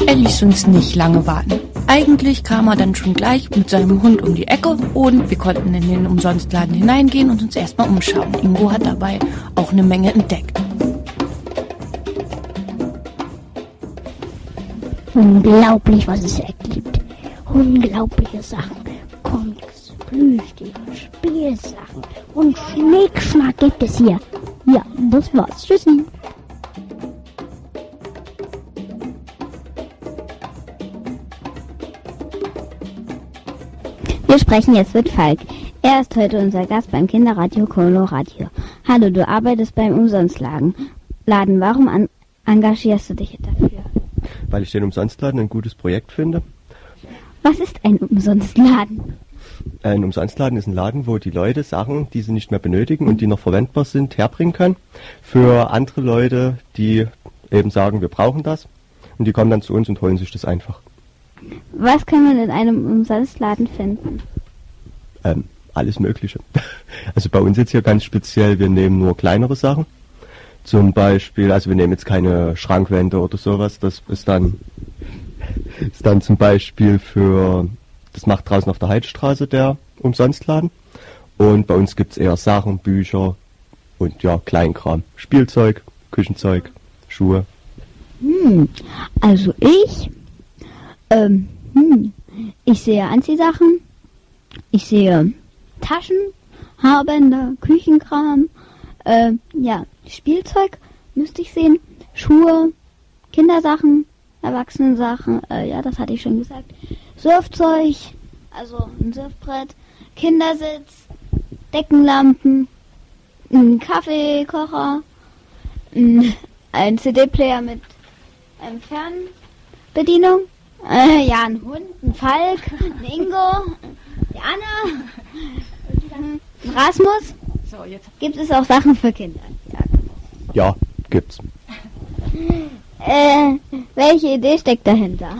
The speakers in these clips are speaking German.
Er ließ uns nicht lange warten. Eigentlich kam er dann schon gleich mit seinem Hund um die Ecke und wir konnten in den Umsonstladen hineingehen und uns erstmal umschauen. Ingo hat dabei auch eine Menge entdeckt. Unglaublich, was es hier gibt. Unglaubliche Sachen. Comics, Plüschtiere, Spielsachen und Schnickschnack gibt es hier. Ja, das war's. Tschüssi. Wir sprechen jetzt mit Falk. Er ist heute unser Gast beim Kinderradio Coloradio. Hallo, du arbeitest beim Umsonstladen. Warum engagierst du dich dafür? Weil ich den Umsonstladen ein gutes Projekt finde. Was ist ein Umsonstladen? Ein Umsonstladen ist ein Laden, wo die Leute Sachen, die sie nicht mehr benötigen und die noch verwendbar sind, herbringen können. Für andere Leute, die eben sagen, wir brauchen das. Und die kommen dann zu uns und holen sich das einfach. Was kann man in einem Umsonstladen finden? Alles Mögliche. Also bei uns jetzt hier ganz speziell, wir nehmen nur kleinere Sachen. Zum Beispiel, also wir nehmen jetzt keine Schrankwände oder sowas. Das ist dann zum Beispiel das macht draußen auf der Heidstraße der Umsonstladen. Und bei uns gibt es eher Sachen, Bücher und ja, Kleinkram. Spielzeug, Küchenzeug, Schuhe. Also ich sehe Anziehsachen, ich sehe Taschen, Haarbänder, Küchenkram, Spielzeug müsste ich sehen, Schuhe, Kindersachen, Erwachsenensachen, das hatte ich schon gesagt, Surfzeug, also ein Surfbrett, Kindersitz, Deckenlampen, ein Kaffeekocher, ein CD-Player mit einem Fernbedienung, ein Hund, ein Falk, ein Ingo, die Anna, ein Rasmus. So, jetzt gibt es auch Sachen für Kinder. Ja, gibt's. Welche Idee steckt dahinter?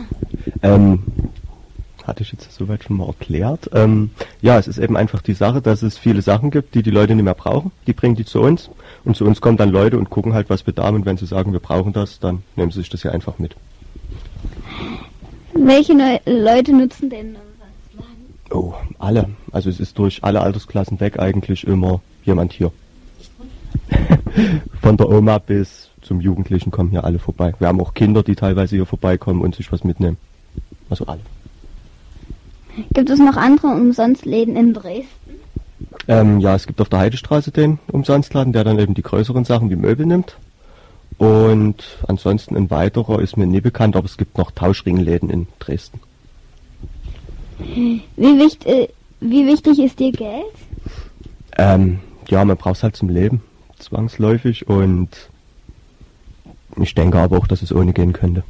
Hatte ich jetzt soweit schon mal erklärt. Es ist eben einfach die Sache, dass es viele Sachen gibt, die Leute nicht mehr brauchen. Die bringen die zu uns. Und zu uns kommen dann Leute und gucken halt, was wir da haben. Und wenn sie sagen, wir brauchen das, dann nehmen sie sich das hier einfach mit. Welche Leute nutzen den Umsonstladen? Oh, alle. Also es ist durch alle Altersklassen weg eigentlich immer jemand hier. Von der Oma bis zum Jugendlichen kommen hier alle vorbei. Wir haben auch Kinder, die teilweise hier vorbeikommen und sich was mitnehmen. Also alle. Gibt es noch andere Umsonstläden in Dresden? Es gibt auf der Heidestraße den Umsonstladen, der dann eben die größeren Sachen wie Möbel nimmt. Und ansonsten ein weiterer ist mir nie bekannt, aber es gibt noch Tauschringläden in Dresden. Wie wichtig ist dir Geld? Man braucht es halt zum Leben, zwangsläufig. Und ich denke aber auch, dass es ohne gehen könnte.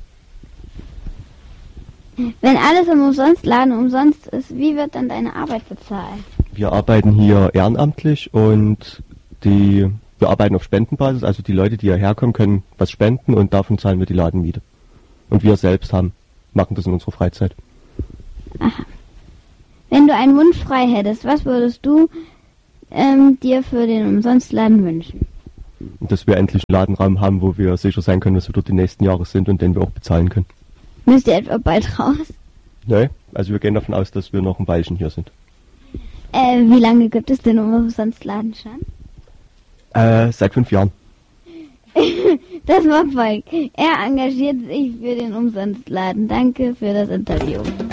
Wenn alles im Umsonstladen umsonst ist, wie wird dann deine Arbeit bezahlt? Wir arbeiten hier ehrenamtlich und wir arbeiten auf Spendenbasis. Also die Leute, die hierher kommen, können was spenden und davon zahlen wir die Ladenmiete. Und wir selbst machen das in unserer Freizeit. Aha. Wenn du einen Wunsch frei hättest, was würdest du dir für den Umsonstladen wünschen? Dass wir endlich einen Ladenraum haben, wo wir sicher sein können, dass wir dort die nächsten Jahre sind und den wir auch bezahlen können. Müsst ihr etwa bald raus? Nee, also wir gehen davon aus, dass wir noch ein Weilchen hier sind. Wie lange gibt es den Umsonstladen schon? Seit 5 Jahren. Das war Falk. Er engagiert sich für den Umsonstladen. Danke für das Interview.